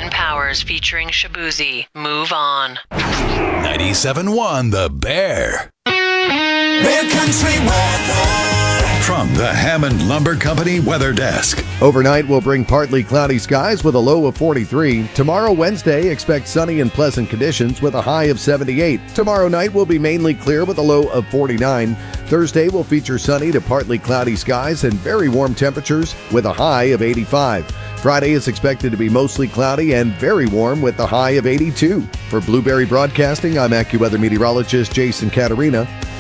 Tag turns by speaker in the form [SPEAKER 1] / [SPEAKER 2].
[SPEAKER 1] Ben Powers featuring Shabuzi. Move on.
[SPEAKER 2] 97.1 The Bear.
[SPEAKER 3] Bear Country weather.
[SPEAKER 2] From the Hammond Lumber Company Weather Desk.
[SPEAKER 4] Overnight will bring partly cloudy skies with a low of 43. Tomorrow, Wednesday, expect sunny and pleasant conditions with a high of 78. Tomorrow night will be mainly clear with a low of 49. Thursday will feature sunny to partly cloudy skies and very warm temperatures with a high of 85. Friday is expected to be mostly cloudy and very warm with a high of 82. For Blueberry Broadcasting, I'm AccuWeather meteorologist Jason Caterina.